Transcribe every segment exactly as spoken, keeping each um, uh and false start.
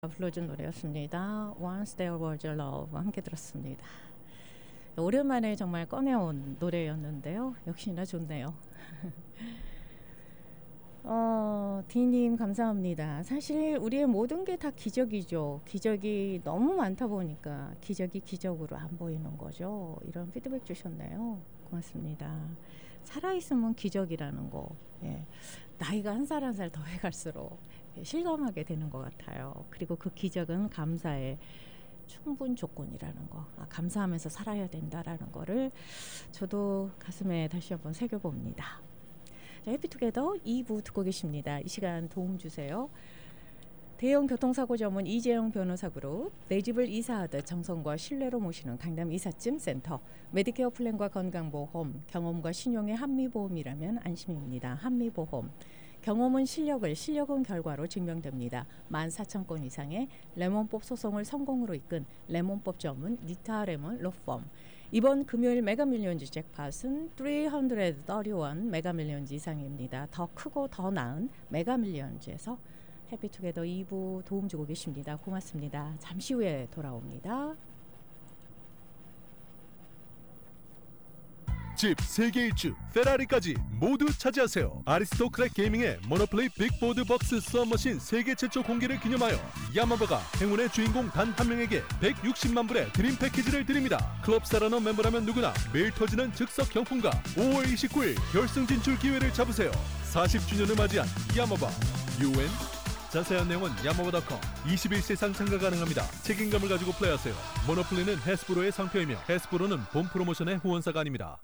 불러준 노래였습니다. Once There Was a Love 함께 들었습니다. 오랜만에 정말 꺼내온 노래였는데요. 역시나 좋네요. 어, 디님 감사합니다. 사실 우리의 모든 게 다 기적이죠. 기적이 너무 많다 보니까 기적이 기적으로 안 보이는 거죠. 이런 피드백 주셨네요. 고맙습니다. 살아있으면 기적이라는 거. 예. 나이가 한 살 한 살 더 해갈수록 실감하게 되는 것 같아요. 그리고 그 기적은 감사의 충분 조건이라는 거. 아, 감사하면서 살아야 된다라는 거를 저도 가슴에 다시 한번 새겨봅니다. 자, 해피투게더 이 부 듣고 계십니다. 이 시간 도움 주세요. 대형 교통사고 전문 이재영 변호사 그룹, 내 집을 이사하듯 정성과 신뢰로 모시는 강남 이삿짐 센터, 메디케어 플랜과 건강보험, 경험과 신용의 한미보험이라면 안심입니다. 한미보험. 경험은 실력을, 실력은 결과로 증명됩니다. 만 사천 건 이상의 레몬법 소송을 성공으로 이끈 레몬법 전문 니타 레몬 로펌. 이번 금요일 메가밀리언즈 잭팟은 삼백삼십일 메가밀리언즈 이상입니다. 더 크고 더 나은 메가밀리언즈에서 해피투게더 이 부 도움 주고 계십니다. 고맙습니다. 잠시 후에 돌아옵니다. 집, 세계 일주, 페라리까지 모두 차지하세요. 아리스토크랙 게이밍의 모노플레이 빅보드 박스 수압머신 세계 최초 공개를 기념하여 야마바가 행운의 주인공 단 한 명에게 백육십만 불의 드림 패키지를 드립니다. 클럽 사라너 멤버라면 누구나 매일 터지는 즉석 경품과 오월 이십구일 결승 진출 기회를 잡으세요. 사십 주년을 맞이한 야마바 유엔. 자세한 내용은 야마바 닷컴. 이십일 세상 참가 가능합니다. 책임감을 가지고 플레이하세요. 모노플레이는 해스브로의 상표이며 해스브로는 본 프로모션의 후원사가 아닙니다.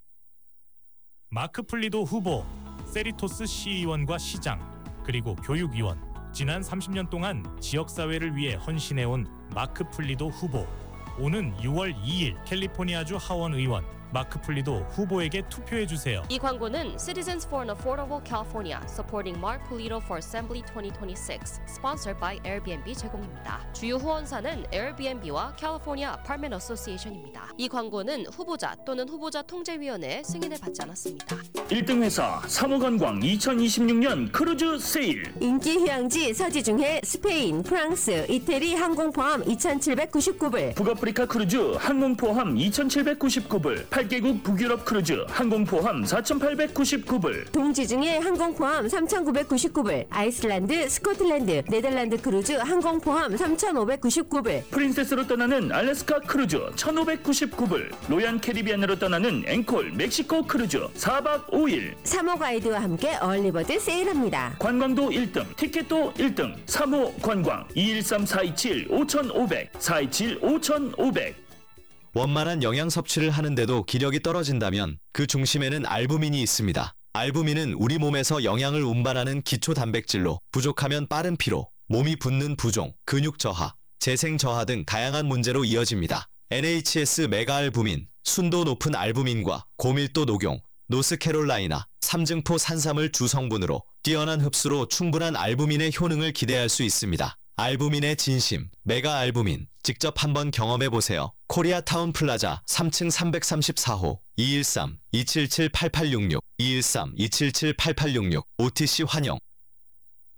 마크 플리도 후보, 세리토스 시의원과 시장, 그리고 교육위원, 지난 삼십 년 동안 지역사회를 위해 헌신해온 마크 플리도 후보. 오는 유월 이일 캘리포니아주 하원 의원 마크 플리도 후보에게 투표해주세요. 이 광고는 Citizens for an Affordable California Supporting Mark Pulido for Assembly 이천이십육 Sponsored by 에어비앤비 제공입니다. 주요 후원사는 에어비앤비와 California Apartment Association입니다. 이 광고는 후보자 또는 후보자 통제위원회의 승인을 받지 않았습니다. 일 등 회사 삼호관광 이천이십육 년 크루즈 세일. 인기 휴양지 서지 중에 스페인, 프랑스, 이태리 항공 포함 이천칠백구십구 불. 북아프리카 크루즈 항공 포함 이천칠백구십구 불. 팔 개국 북유럽 크루즈 항공 포함 사천팔백구십구 불. 동지 중에 항공 포함 삼천구백구십구 불. 아이슬란드, 스코틀랜드, 네덜란드 크루즈 항공 포함 삼천오백구십구 불. 프린세스로 떠나는 알래스카 크루즈 천오백구십구 불. 로얀 캐리비안으로 떠나는 앵콜 멕시코 크루즈 사 박 오 일. 삼 호 가이드와 함께 얼리버드 세일합니다. 관광도 일 등, 티켓도 일 등. 삼 호 관광 이일삼 사이칠 오천오백 사이칠 오천오백. 원만한 영양 섭취를 하는데도 기력이 떨어진다면 그 중심에는 알부민이 있습니다. 알부민은 우리 몸에서 영양을 운반하는 기초 단백질로 부족하면 빠른 피로, 몸이 붓는 부종, 근육 저하, 재생 저하 등 다양한 문제로 이어집니다. 엔에이치에스 메가알부민, 순도 높은 알부민과 고밀도 녹용, 노스캐롤라이나, 삼증포 산삼을 주성분으로 뛰어난 흡수로 충분한 알부민의 효능을 기대할 수 있습니다. 알부민의 진심, 메가알부민, 직접 한번 경험해보세요. 코리아타운 플라자 삼 층 삼백삼십사 호 이일삼 이칠칠 팔팔육육 이일삼 이칠칠 팔팔육육 오티씨 환영.